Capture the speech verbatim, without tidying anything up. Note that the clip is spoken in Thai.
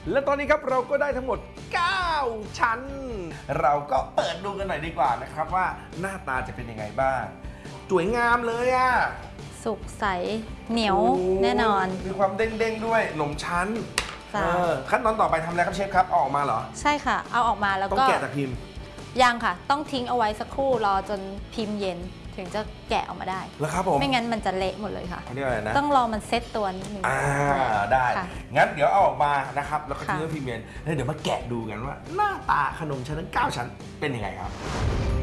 และตอนนี้ครับเราก็ได้ทั้งหมดเก้าชั้นเราก็เปิดดูกันหน่อยดีกว่านะครับว่าหน้าตาจะเป็นยังไงบ้างสวยงามเลยอ่ะสุกใสเหนียวแน่นอนมีความเด้งๆด้วยขนมชั้นขั้นตอนต่อไปทำอะไรครับเชฟครับเอาออกมาเหรอใช่ค่ะเอาออกมาแล้วก็ต้องแกะจากพิมพ์ยังค่ะต้องทิ้งเอาไว้สักครู่รอจนพิมพ์เย็นถึงจะแกะออกมาได้แล้วครับผมไม่งั้นมันจะเละหมดเลยค่ะเขาเรียกอะไรนะต้องรอมันเซ็ตตัวนิดนึงอ่าได้งั้นเดี๋ยวเอาออกมานะครับแล้วก็ทิ้งไว้พิมพ์เย็นแล้วเดี๋ยวมาแกะดูกันว่าหน้าตาขนมชั้นทั้งเก้าชั้นเป็นยังไงครับ